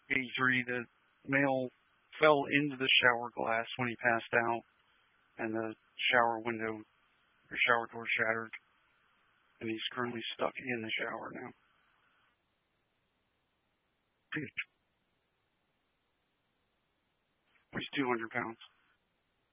83, the male fell into the shower glass when he passed out, and the shower window or shower door shattered, and he's currently stuck in the shower now. He's 200 pounds.